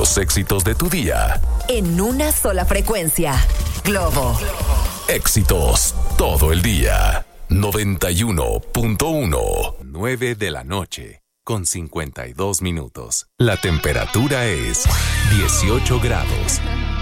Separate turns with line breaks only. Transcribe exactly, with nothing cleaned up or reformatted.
Los éxitos de tu día.
En una sola frecuencia. Globo.
Éxitos todo el día. noventa y uno punto uno. nueve de la noche con cincuenta y dos minutos. La temperatura es dieciocho grados.